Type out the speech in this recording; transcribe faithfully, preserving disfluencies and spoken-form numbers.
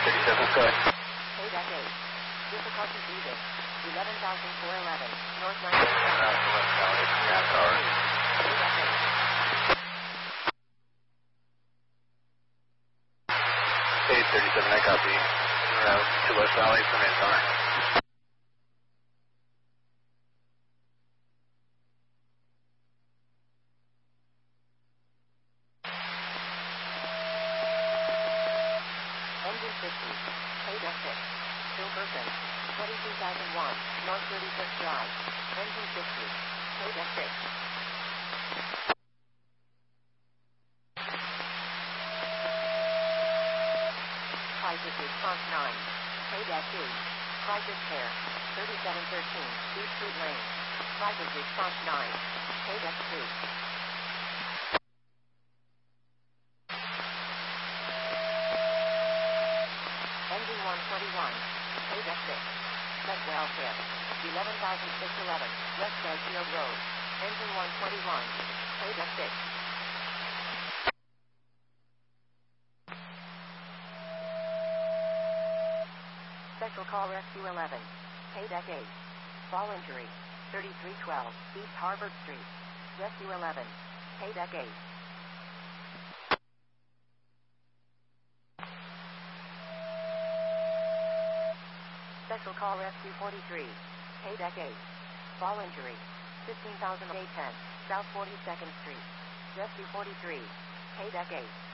thirty-seven, go ahead. Paydeck eight. Difficulty breathing. eleven thousand four hundred eleven. North Uh, ninety-seven. West Valley, yeah, tower. Paydeck eight. eight thirty-seven, I copy. Route to West Valley from in tower. Engine fifty. Paydeck six. Silverton. twenty-two thousand one. North thirty-fifth Drive. Engine fifty. Paydeck six. Crisis response nine. Paydeck two. Crisis care. thirty-seven thirteen. East Street Lane. Crisis response nine. Paydeck two. Engine one twenty-one. Paydeck six. Set welfare. eleven thousand six hundred eleven. West Edgefield Road. Engine one twenty-one. Paydeck six. Special Call Rescue eleven. Paydeck eight. Fall injury. thirty-three twelve. East Harvard Street. Rescue eleven. Paydeck eight. Special Call Rescue forty-three. Paydeck eight. Fall injury. fifteen thousand eight hundred ten. South forty-second Street. Rescue forty-three. Paydeck eight.